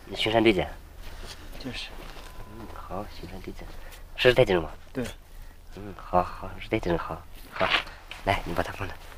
巡山队长。 就是。 好，巡山队长，是带劲吗？ 对。 好，是带劲，好，来，你把它放那。